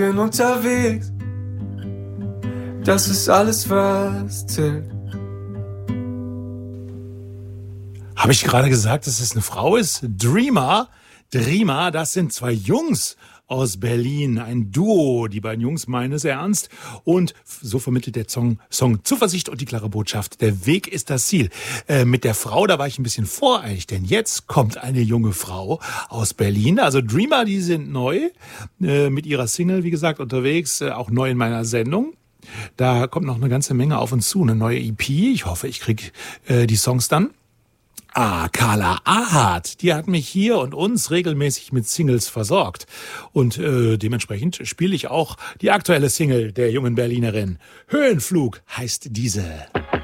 Bin unterwegs, das ist alles, was zählt. Habe ich gerade gesagt, dass es eine Frau ist? Dreamer, das sind zwei Jungs aus Berlin, ein Duo. Die beiden Jungs meinen es ernst. Und so vermittelt der Song Zuversicht und die klare Botschaft. Der Weg ist das Ziel. Mit der Frau, da war ich ein bisschen voreilig, denn jetzt kommt eine junge Frau aus Berlin. Also Dreamer, die sind neu mit ihrer Single, wie gesagt, unterwegs, auch neu in meiner Sendung. Da kommt noch eine ganze Menge auf uns zu, eine neue EP. Ich hoffe, ich kriege die Songs dann. Carla Ahart, die hat mich hier und uns regelmäßig mit Singles versorgt. Und dementsprechend spiele ich auch die aktuelle Single der jungen Berlinerin. Höhenflug heißt diese.